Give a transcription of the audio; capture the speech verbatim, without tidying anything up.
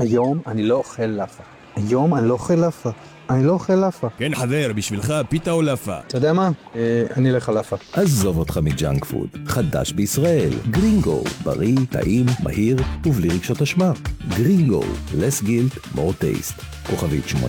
היום אני לא אוכל לאפה. היום אני לא אוכל לאפה. אני לא אוכל לאפה. כן חבר, בשבילך פיתה או לאפה? אתה יודע מה? אה, אני אלך על לאפה. עזוב אותך מג'אנק פוד. חדש בישראל. גרינגו. בריא, טעים, מהיר ובלי רגשות אשמה. גרינגו. less guilt, more taste. כוכבית שמונה